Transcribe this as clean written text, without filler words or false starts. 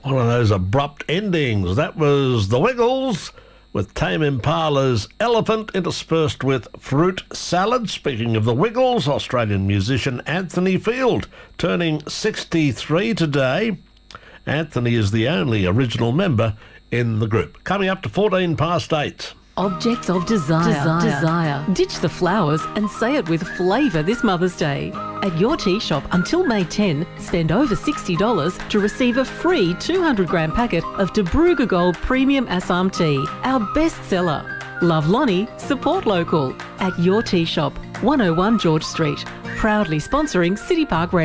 One of those abrupt endings. That was The Wiggles with Tame Impala's Elephant interspersed with Fruit Salad. Speaking of The Wiggles, Australian musician Anthony Field turning 63 today. Anthony is the only original member in the group. Coming up to 14 past 8. Objects of desire. Ditch the flowers and say it with flavour this Mother's Day. At Your Tea Shop until May 10, spend over $60 to receive a free 200-gram packet of Dabruga Gold Premium Assam Tea, our best seller. Love Lonnie, support local. At Your Tea Shop, 101 George Street. Proudly sponsoring City Park Radio.